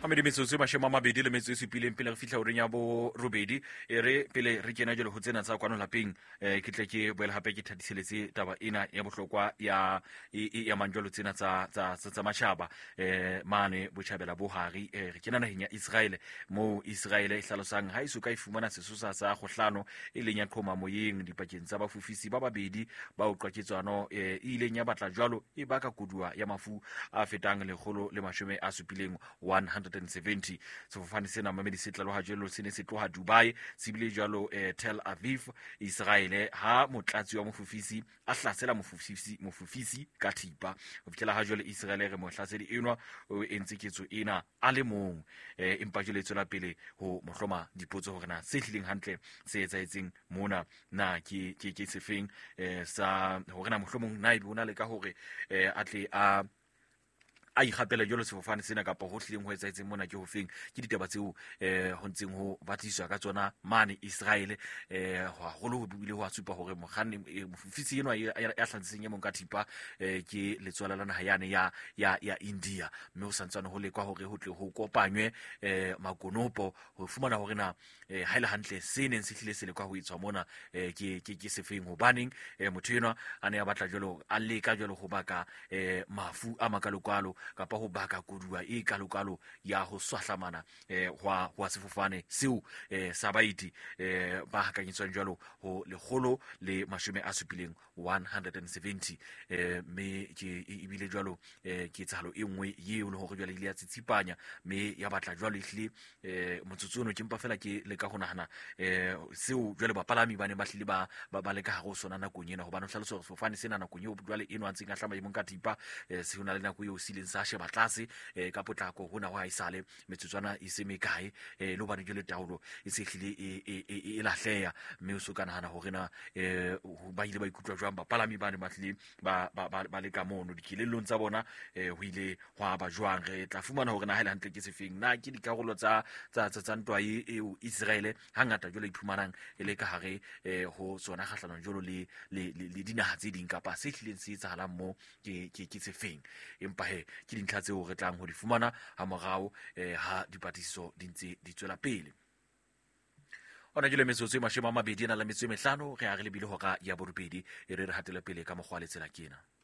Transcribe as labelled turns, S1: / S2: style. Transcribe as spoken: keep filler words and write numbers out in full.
S1: Amedi metsotso e mashome a mabedi le metso e supileng pele re fihla horeng ya bo robedi e re pele re kena jalo ho tsena tsa kwano lapeng eh ke tle ke boela hape ke thadiseletse taba ena ya bohlokwa ya ya manjolo tsena tsa tsa tsa mashaba eh mane botjhabela bo hari eh re kena naheng ya Israel mo Israel e hlalosang ha iso ka ifumana sesosa sa kgohlano e leng ya qhoma moyeng dipakeng tsa bafufisi ba babedi ba o qwaketswano eh ileng ya batla jwalo e baka kudua ya mafu a fetang lekgolo le mashome a supileng one hundred seventy. Sefofane sena mamedi se tlalo ha jelo se ne se tloha Dubai se bile jwalo eh, Tel Aviv Israel ha motlatsi wa mofufisi a hlasela mofufisi mofufisi ka thipa ho fihlela ha jwale Israel re mohlasedi enwa o entse ketso ena a le mong eh, empa jwale tswela pele ho mohloma dipotso hore na se hlileng hantle se etsaetseng mona na ke ke ke sefeng eh, sa hore na mohlomong na e bona le ka hore eh, atle a a ikgapela jolo sefofane sena kapa ho hlileng ho etsaetseng mona ke ho feng ke ditaba tseo eh ho ntseng ho batiswa ka tsona mane Israel eh haholo ho bile ho atsupa hore mokganni mofufisi enwa ya hlantseng ya monka thipa eh ke letswala la naha yane ya ya ya India mme ho santsana ho lekwa hore ho tle ho kopanywe eh makonopo ho fumana hore na eh ha ile hantle se neng se hlile se lekwa ho etswa mona eh ke ke ke sefeng ho baneng eh motho enwa a ne a batla jolo a leka jolo ho baka eh mafu a makalokalo kapa ho baka kodua e kalokalo ya ho swahlamana eh hwa hwa sefofane seo eh sa baiti eh ba hakanyetswang jwalo ho lekgolo le mashome a supileng one hundred seventy eh me ke ibile jwalo eh ke tsalo e nngwe yeo le hore jwale ile ya tsitsipanya me ya batla jwalo ihle eh motsotsono ke mpa fela ke le ka ho nahana eh seo jwale bapalami ba ne ba hlile ba ba le ka hare ho sona nakong ena hobane ho hlalosa hore sefofane sena nakong eo jwale eno a ntseng a hlama imong ka thipa eh se hona le nako eo sileng sa sheba tlase eh ka potlako hona wa isale metsotswana e se mekae eh lo bane jwale taolo e se hlile e lahleya mme o so ka nahana hore na eh ba ile ba ikutlwa jwang bapalami ba ne ba hlile ba ba le ka mono dikilelong tsa bona eh ho ile hwa ba jwang re tla fumana hore na ha ile hantle ke sefeng na ke dikarolo tsa tsa tsa ntwa e Israel hangata jwale iphumanang e le ka hare eh ho tsona kgahlano jwalo le le dinaha tse ding kapa se hlileng se etsahalang mo ke ke sefeng empa he ke dintlha tseo re tlang ho di fumana ha morao eh, ha dipatiso di ntse di tswela pele. Ona jule metsotso e mashome a mabedi na la metso e mehlano re a re lebile hora ya borobedi e re re hatela pele ka mokgwa le tsela kena.